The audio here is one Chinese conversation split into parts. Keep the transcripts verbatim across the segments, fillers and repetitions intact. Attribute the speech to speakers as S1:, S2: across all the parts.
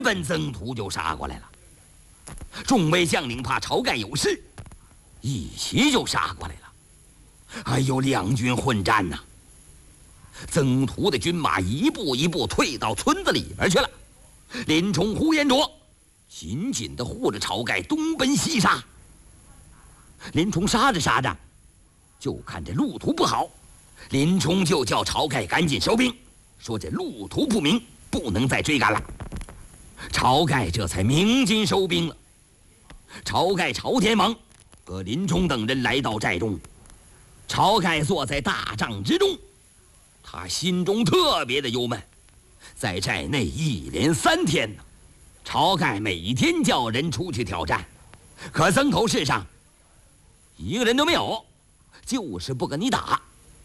S1: 奔曾屠就杀过来了。众位将领怕晁盖有事，一齐就杀过来了。哎呦，两军混战呐！曾屠的军马一步一步退到村子里边去了。林冲、呼延灼紧紧地护着晁盖东奔西杀。林冲杀着杀着，就看这路途不好，林冲就叫晁盖赶紧收兵，说这路途不明，不能再追赶了。晁盖这才鸣金收兵了。晁盖、朝天王和林冲等人来到寨中，晁盖坐在大帐之中，他心中特别的忧闷。在寨内一连三天呢，晁盖每天叫人出去挑战，可曾头市上一个人都没有，就是不跟你打。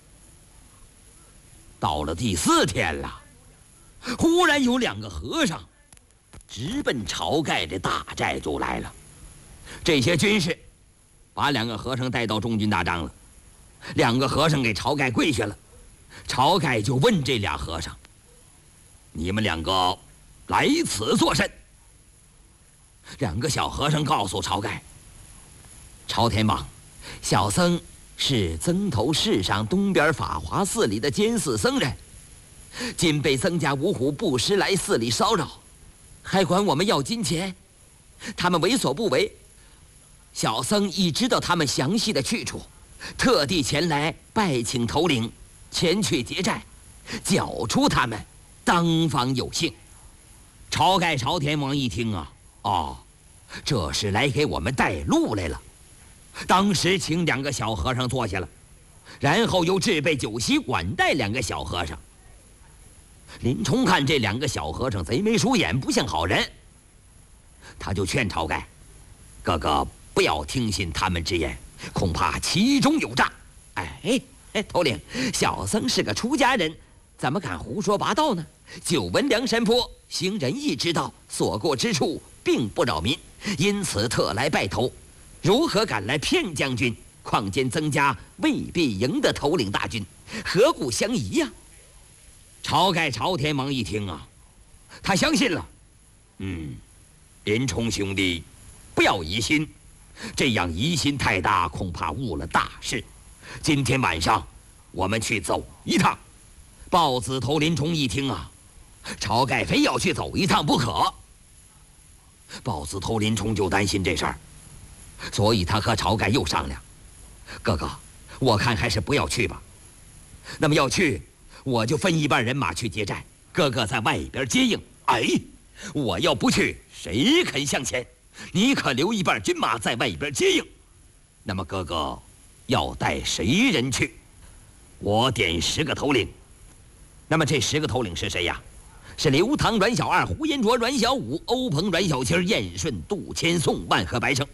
S1: 到了第四天了，忽然有两个和尚直奔晁盖的大寨就来了。这些军士把两个和尚带到中军大帐了，两个和尚给晁盖跪下了。晁盖就问这俩和尚：“你们两个来此作甚？”两个小和尚告诉晁盖：“朝天王，小僧是曾头市上东边法华寺里的监寺僧人，今被曾家五虎不时来寺里骚扰，还管我们要金钱，他们为所不为。小僧已知道他们详细的去处，特地前来拜请头领前去劫寨，剿除他们，当方有幸。”晁盖、朝天王一听啊，哦，这是来给我们带路来了。当时请两个小和尚坐下了，然后又置备酒席管待两个小和尚。林冲看这两个小和尚贼眉鼠眼，不像好人，他就劝晁盖：“哥哥不要听信他们之言，恐怕其中有诈。”哎哎，头领，小僧是个出家人，怎么敢胡说八道呢？久闻梁山坡行仁义之道，所过之处并不扰民，因此特来拜头。如何敢来骗将军？况见曾家未必赢得头领大军，何故相疑呀？晁盖、朝天王一听啊，他相信了。嗯，林冲兄弟，不要疑心，这样疑心太大，恐怕误了大事。今天晚上我们去走一趟。豹子头林冲一听啊，晁盖非要去走一趟不可。豹子头林冲就担心这事儿，所以他和晁盖又商量：“哥哥，我看还是不要去吧。那么要去，我就分一半人马去接寨，哥哥在外边接应。哎，我要不去，谁肯向前？你可留一半军马在外边接应。那么哥哥要带谁人去？我点十个头领。那么这十个头领是谁呀？是刘唐、阮小二、呼延灼、阮小五、欧鹏、阮小七、燕顺、杜迁、宋万和白胜。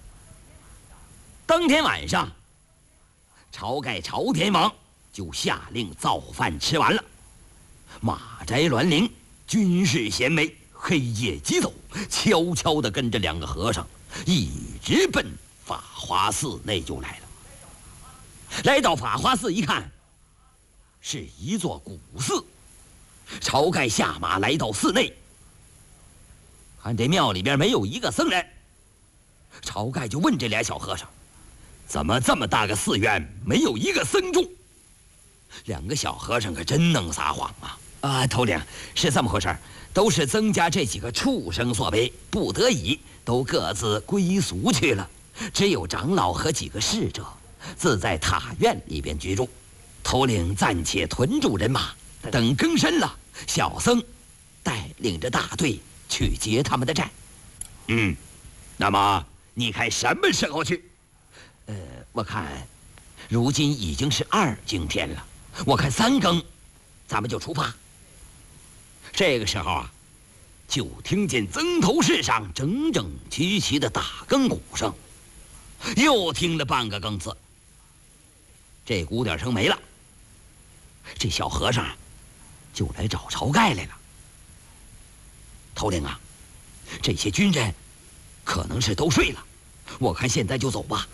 S1: 当天晚上，晁盖、朝天王就下令造饭吃完了。马宅栾陵，军事贤为，黑夜急走，悄悄地跟着两个和尚，一直奔法华寺内就来了。来到法华寺一看，是一座古寺。晁盖下马来到寺内，看这庙里边没有一个僧人。晁盖就问这俩小和尚：“怎么这么大个寺院没有一个僧众？”两个小和尚可真能撒谎啊！啊，头领，是这么回事，都是曾家这几个畜生所为，不得已都各自归俗去了，只有长老和几个侍者自在塔院里边居住。头领暂且屯住人马，等更深了，小僧带领着大队去劫他们的寨。嗯，那么你看什么时候去？呃，我看如今已经是二更天了，我看三更咱们就出发。这个时候啊，就听见曾头市上整整齐齐的打更鼓声，又听了半个更次，这鼓点声没了。这小和尚就来找晁盖来了。头领啊，这些军人可能是都睡了，我看现在就走吧。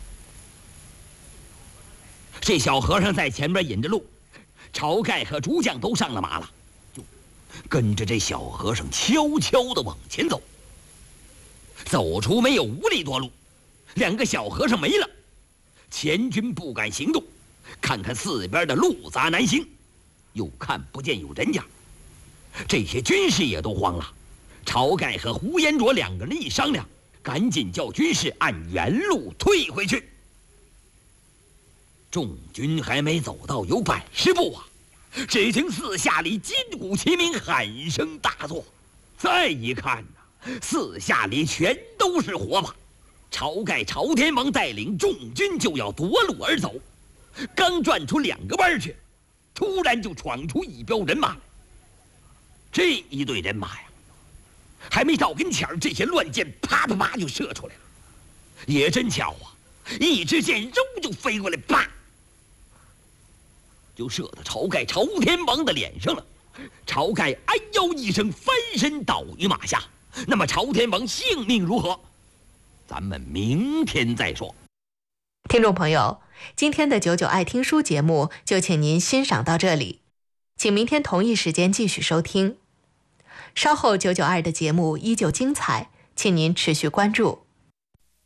S1: 这小和尚在前边引着路，晁盖和诸将都上了马了。 跟着这小和尚悄悄地往前走。走出没有五里多路，两个小和尚没了，前军不敢行动，看看四边的路杂难行，又看不见有人家，这些军士也都慌了。晁盖和呼延灼两个人一商量，赶紧叫军士按原路退回去。众军还没走到有百十步啊，只听四下里金鼓齐鸣，喊声大作。再一看呢，四下里全都是火把，晁盖、朝天王带领众军就要夺路而走，刚转出两个弯去，突然就闯出一彪人马来。这一队人马呀，还没到跟前儿，这些乱箭啪啪啪就射出来了。也真巧啊，一支箭肉就飞过来，啪，就射到晁盖、朝天王的脸上了。晁盖哎呦一声，翻身倒于马下。那么朝天王性命如何，咱们明天再说。
S2: 听众朋友，今天的九九爱听书节目就请您欣赏到这里，请明天同一时间继续收听。稍后九九二的节目依旧精彩，请您持续关注。